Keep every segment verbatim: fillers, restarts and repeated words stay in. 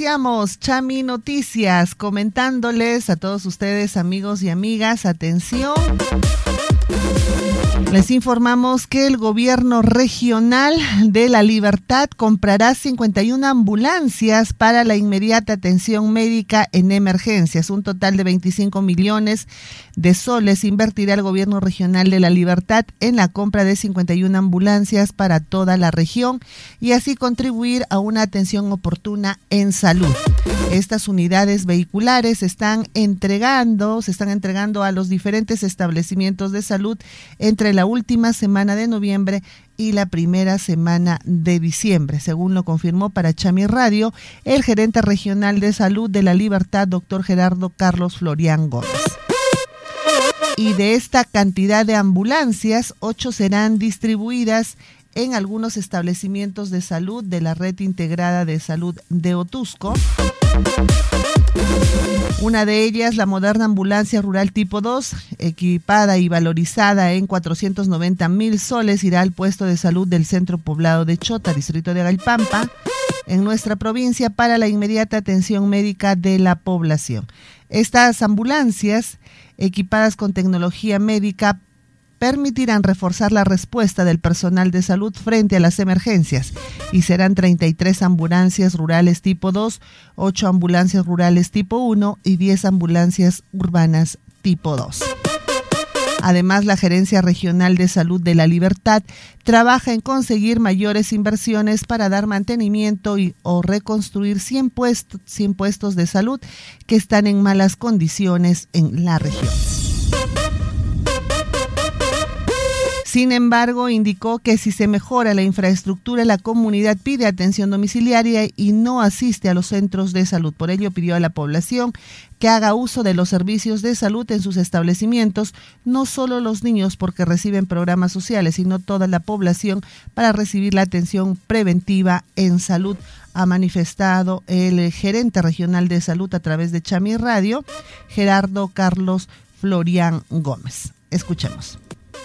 Iniciamos Chami Noticias comentándoles a todos ustedes, amigos y amigas, atención. Les informamos que el gobierno regional de La Libertad comprará cincuenta y una ambulancias para la inmediata atención médica en emergencias. Un total de veinticinco millones de soles invertirá el gobierno regional de La Libertad en la compra de cincuenta y una ambulancias para toda la región y así contribuir a una atención oportuna en salud. Estas unidades vehiculares están entregando, se están entregando a los diferentes establecimientos de salud entre la última semana de noviembre y la primera semana de diciembre, según lo confirmó para Chami Radio el gerente regional de salud de La Libertad, doctor Gerardo Carlos Florián Gómez. Y de esta cantidad de ambulancias, ocho serán distribuidas en algunos establecimientos de salud de la Red Integrada de Salud de Otusco. Una de ellas, la moderna ambulancia rural tipo dos, equipada y valorizada en cuatrocientos noventa mil soles, irá al puesto de salud del centro poblado de Chota, distrito de Agalpampa, en nuestra provincia, para la inmediata atención médica de la población. Estas ambulancias, equipadas con tecnología médica, permitirán reforzar la respuesta del personal de salud frente a las emergencias y serán treinta y tres ambulancias rurales tipo dos, ocho ambulancias rurales tipo uno y diez ambulancias urbanas tipo dos. Además, la Gerencia Regional de Salud de La Libertad trabaja en conseguir mayores inversiones para dar mantenimiento y o reconstruir cien puestos, cien puestos de salud que están en malas condiciones en la región. Sin embargo, indicó que si se mejora la infraestructura, la comunidad pide atención domiciliaria y no asiste a los centros de salud. Por ello, pidió a la población que haga uso de los servicios de salud en sus establecimientos, no solo los niños porque reciben programas sociales, sino toda la población para recibir la atención preventiva en salud, ha manifestado el gerente regional de salud a través de Chami Radio, Gerardo Carlos Florián Gómez. Escuchemos.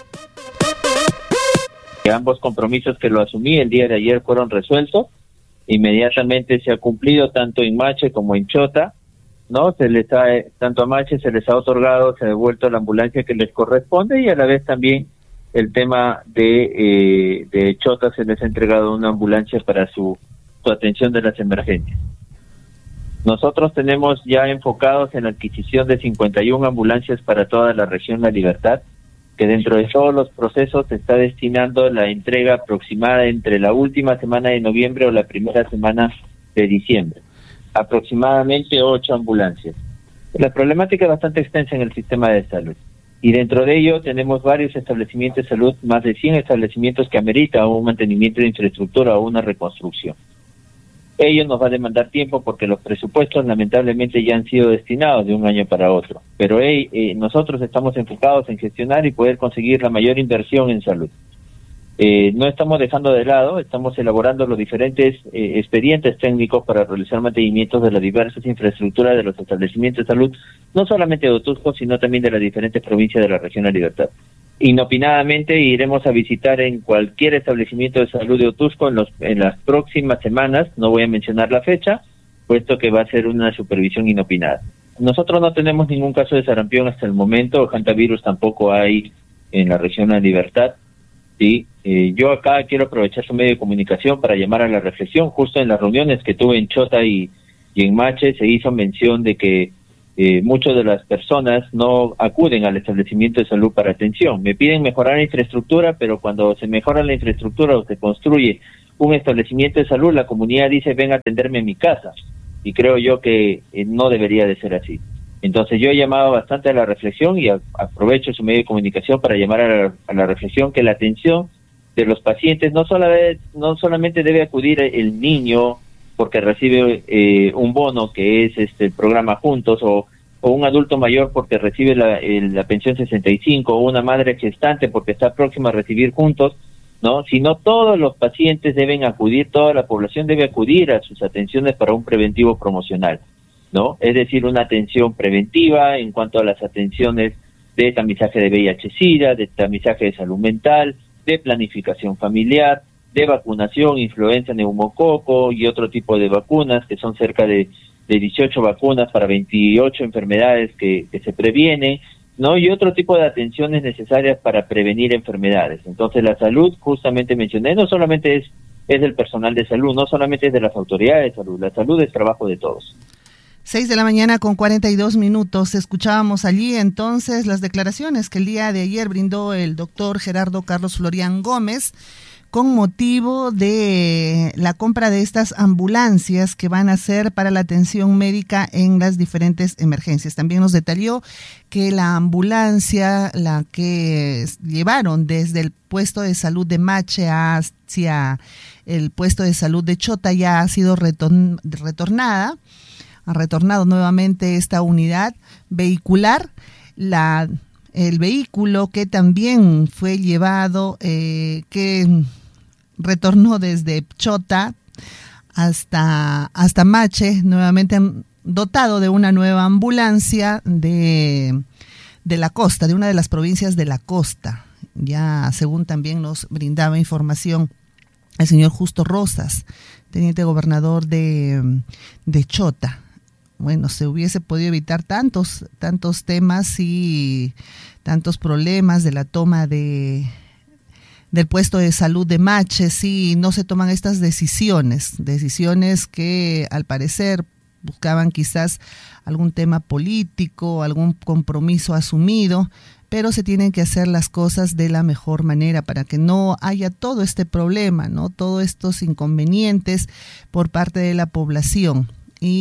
Que ambos compromisos que lo asumí el día de ayer fueron resueltos, inmediatamente se ha cumplido tanto en Mache como en Chota, ¿no? Se les ha, tanto a Mache se les ha otorgado, se ha devuelto la ambulancia que les corresponde y a la vez también el tema de, eh, de Chota se les ha entregado una ambulancia para su, su atención de las emergencias. Nosotros tenemos ya enfocados en la adquisición de cincuenta y una ambulancias para toda la región La Libertad, que dentro de todos los procesos se está destinando la entrega aproximada entre la última semana de noviembre o la primera semana de diciembre. Aproximadamente ocho ambulancias. La problemática es bastante extensa en el sistema de salud. Y dentro de ello tenemos varios establecimientos de salud, más de cien establecimientos que ameritan un mantenimiento de infraestructura o una reconstrucción. Ello nos va a demandar tiempo porque los presupuestos lamentablemente ya han sido destinados de un año para otro. Pero hey, eh, nosotros estamos enfocados en gestionar y poder conseguir la mayor inversión en salud. Eh, no estamos dejando de lado, estamos elaborando los diferentes eh, expedientes técnicos para realizar mantenimientos de las diversas infraestructuras de los establecimientos de salud, no solamente de Otusco, sino también de las diferentes provincias de la región de La Libertad. Inopinadamente iremos a visitar en cualquier establecimiento de salud de Otusco en, los, en las próximas semanas, no voy a mencionar la fecha, puesto que va a ser una supervisión inopinada. Nosotros no tenemos ningún caso de sarampión hasta el momento, hantavirus tampoco hay en la región de La Libertad. Sí, eh, yo acá quiero aprovechar su medio de comunicación para llamar a la reflexión. Justo en las reuniones que tuve en Chota y, y en Mache se hizo mención de que Eh, muchas de las personas no acuden al establecimiento de salud para atención. Me piden mejorar la infraestructura, pero cuando se mejora la infraestructura o se construye un establecimiento de salud, la comunidad dice, ven a atenderme en mi casa. Y creo yo que eh, no debería de ser así. Entonces yo he llamado bastante a la reflexión y a, aprovecho su medio de comunicación para llamar a la, a la reflexión que la atención de los pacientes no, sola vez, no solamente debe acudir el niño porque recibe eh, un bono que es este el programa Juntos, o, o un adulto mayor porque recibe la, el, la pensión sesenta y cinco, o una madre gestante porque está próxima a recibir Juntos, ¿no? Sino todos los pacientes deben acudir, toda la población debe acudir a sus atenciones para un preventivo promocional, ¿no? Es decir, una atención preventiva en cuanto a las atenciones de tamizaje de V I H SIDA, de tamizaje de salud mental, de planificación familiar, de vacunación, influenza, neumococo y otro tipo de vacunas, que son cerca de, de dieciocho vacunas para veintiocho enfermedades que, que se previenen, ¿no? Y otro tipo de atenciones necesarias para prevenir enfermedades. Entonces la salud, justamente mencioné, no solamente es, es del personal de salud, no solamente es de las autoridades de salud, la salud es trabajo de todos. Seis de la mañana con cuarenta y dos minutos. Escuchábamos allí entonces las declaraciones que el día de ayer brindó el doctor Gerardo Carlos Florian Gómez con motivo de la compra de estas ambulancias que van a ser para la atención médica en las diferentes emergencias. También nos detalló que la ambulancia, la que llevaron desde el puesto de salud de Mache hacia el puesto de salud de Chota, ya ha sido retorn- retornada, ha retornado nuevamente esta unidad vehicular. La, el vehículo que también fue llevado, eh, que retornó desde Chota hasta, hasta Mache, nuevamente dotado de una nueva ambulancia de, de la costa, de una de las provincias de la costa. Ya según también nos brindaba información el señor Justo Rosas, teniente gobernador de, de Chota. Bueno, se hubiese podido evitar tantos, tantos temas y tantos problemas de la toma de del puesto de salud de Mache si no se toman estas decisiones, decisiones que al parecer buscaban quizás algún tema político, algún compromiso asumido, pero se tienen que hacer las cosas de la mejor manera para que no haya todo este problema, ¿no? Todos estos inconvenientes por parte de la población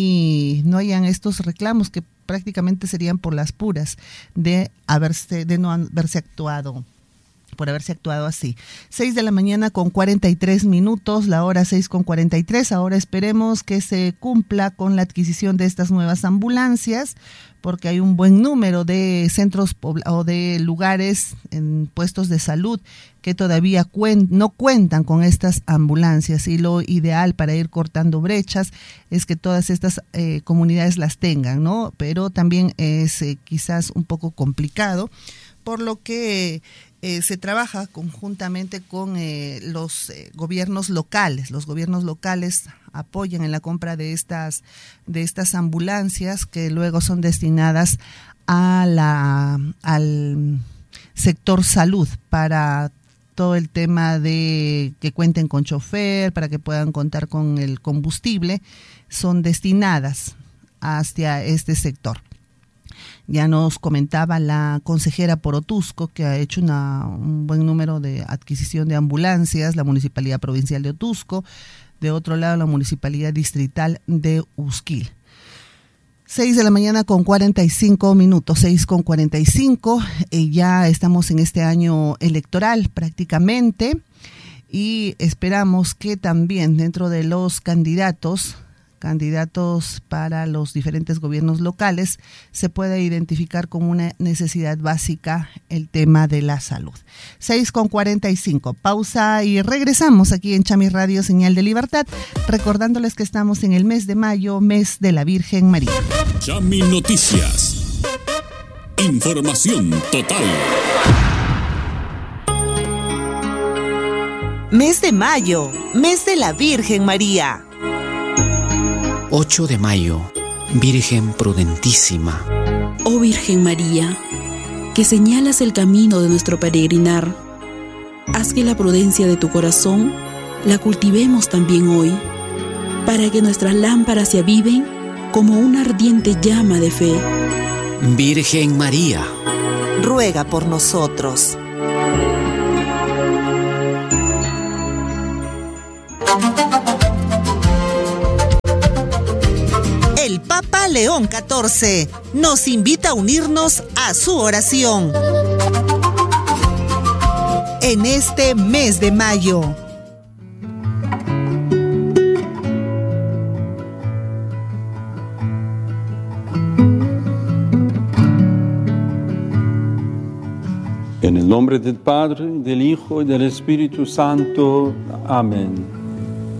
y no hayan estos reclamos que prácticamente serían por las puras de haberse, de no haberse actuado por haberse actuado así. Seis de la mañana con cuarenta y tres minutos, la hora seis con cuarenta y tres. Ahora esperemos que se cumpla con la adquisición de estas nuevas ambulancias, porque hay un buen número de centros o de lugares en puestos de salud que todavía cuen- no cuentan con estas ambulancias, y lo ideal para ir cortando brechas es que todas estas eh, comunidades las tengan, ¿no? Pero también es eh, quizás un poco complicado, por lo que eh, se trabaja conjuntamente con eh, los eh, gobiernos locales. Los gobiernos locales apoyan en la compra de estas, de estas ambulancias que luego son destinadas a la, al sector salud para todo el tema de que cuenten con chofer, para que puedan contar con el combustible, son destinadas hacia este sector. Ya nos comentaba la consejera Porotusco que ha hecho una, un buen número de adquisición de ambulancias, la Municipalidad Provincial de Otusco, de otro lado la Municipalidad Distrital de Usquil. Seis de la mañana con cuarenta y cinco minutos, seis con cuarenta y cinco, eh, ya estamos en este año electoral prácticamente y esperamos que también dentro de los candidatos, candidatos para los diferentes gobiernos locales, se pueda identificar como una necesidad básica el tema de la salud. seis con cuarenta y cinco, pausa y regresamos aquí en Chami Radio Señal de Libertad, recordándoles que estamos en el mes de mayo, mes de la Virgen María. Chami Noticias. Información total. Mes de mayo, mes de la Virgen María. ocho de mayo, Virgen prudentísima. Oh Virgen María, que señalas el camino de nuestro peregrinar, haz que la prudencia de tu corazón la cultivemos también hoy, para que nuestras lámparas se aviven como una ardiente llama de fe. Virgen María, ruega por nosotros. El Papa León catorce nos invita a unirnos a su oración en este mes de mayo. En el nombre del Padre, del Hijo y del Espíritu Santo. Amén.